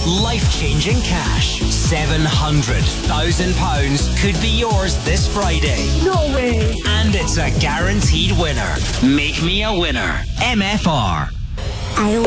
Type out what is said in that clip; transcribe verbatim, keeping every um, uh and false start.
Life-changing cash. seven hundred thousand pounds could be yours this Friday. No way. And it's a guaranteed winner. Make me a winner. M F R. I